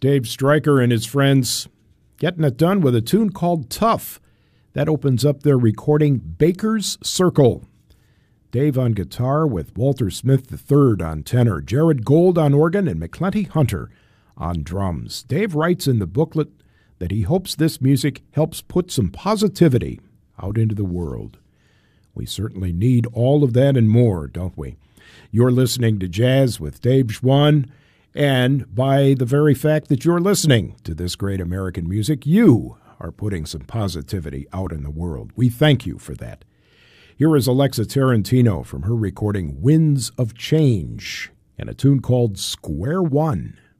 Dave Stryker and his friends getting it done with a tune called Tough. That opens up their recording Baker's Circle. Dave on guitar with Walter Smith III on tenor, Jared Gold on organ, and McClenty Hunter on drums. Dave writes in the booklet that he hopes this music helps put some positivity out into the world. We certainly need all of that and more, don't we? You're listening to Jazz with Dave Schwann, and by the very fact that you're listening to this great American music, you are putting some positivity out in the world. We thank you for that. Here is Alexa Tarantino from her recording Winds of Change and a tune called Square One.